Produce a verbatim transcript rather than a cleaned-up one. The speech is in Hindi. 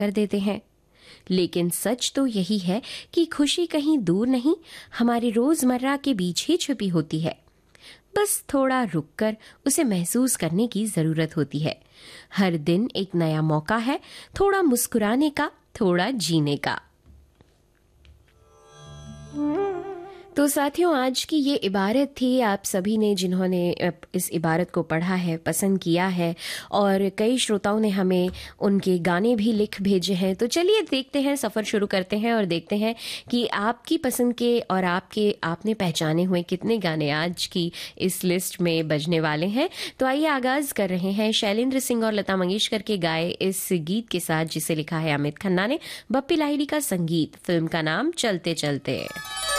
कर देते हैं। लेकिन सच तो यही है कि खुशी कहीं दूर नहीं, हमारे रोजमर्रा के बीच ही छुपी होती है। बस थोड़ा रुककर उसे महसूस करने की जरूरत होती है। हर दिन एक नया मौका है, थोड़ा मुस्कुराने का, थोड़ा जीने का। तो साथियों, आज की ये इबारत थी। आप सभी ने जिन्होंने इस इबारत को पढ़ा है, पसंद किया है, और कई श्रोताओं ने हमें उनके गाने भी लिख भेजे हैं। तो चलिए देखते हैं, सफ़र शुरू करते हैं और देखते हैं कि आपकी पसंद के और आपके आपने पहचाने हुए कितने गाने आज की इस लिस्ट में बजने वाले हैं। तो आइए आगाज़ कर रहे हैं शैलेंद्र सिंह और लता मंगेशकर के गाए इस गीत के साथ, जिसे लिखा है अमित खन्ना ने। बप्पी लाहिड़ी का संगीत, फिल्म का नाम चलते चलते।